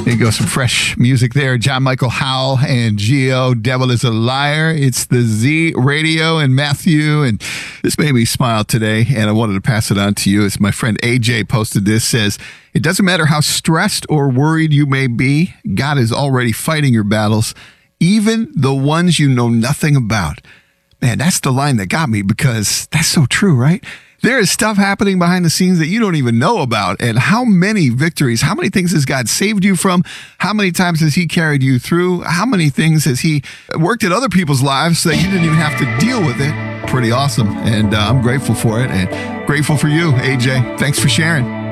There you go, some fresh music there. John Michael Howell and Geo, Devil is a Liar. It's the Z Radio and Matthew, and this made me smile today, and I wanted to pass it on to you. It's my friend AJ posted this, says, it doesn't matter how stressed or worried you may be, God is already fighting your battles, even the ones you know nothing about. Man, that's the line that got me, because that's so true, right? There is stuff happening behind the scenes that you don't even know about. And how many victories, how many things has God saved you from? How many times has he carried you through? How many things has he worked in other people's lives so that you didn't even have to deal with it? Pretty awesome. And I'm grateful for it, and grateful for you, AJ. Thanks for sharing.